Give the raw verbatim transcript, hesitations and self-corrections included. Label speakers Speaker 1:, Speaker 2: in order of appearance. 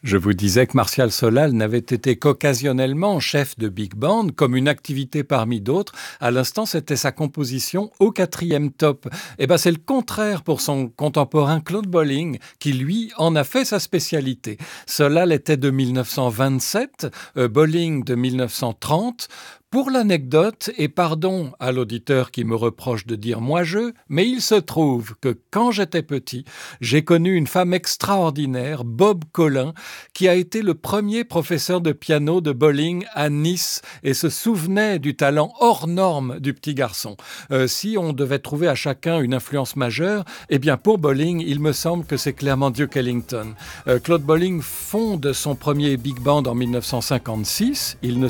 Speaker 1: Je vous disais que Martial Solal n'avait été qu'occasionnellement chef de big band, comme une activité parmi d'autres. À l'instant, c'était sa composition au quatrième top. Eh ben, c'est le contraire pour son contemporain Claude Bolling, qui lui en a fait sa spécialité. Solal était de mille neuf cent vingt-sept, euh, Bolling de mille neuf cent trente. Pour l'anecdote, et pardon à l'auditeur qui me reproche de dire moi-je, mais il se trouve que quand j'étais petit, j'ai connu une femme extraordinaire, Bob Collin, qui a été le premier professeur de piano de Bolling à Nice et se souvenait du talent hors norme du petit garçon. Euh, si on devait trouver à chacun une influence majeure, eh bien pour Bolling, il me semble que c'est clairement Duke Ellington. Euh, Claude Bolling fonde son premier big band en mille neuf cent cinquante-six. Il ne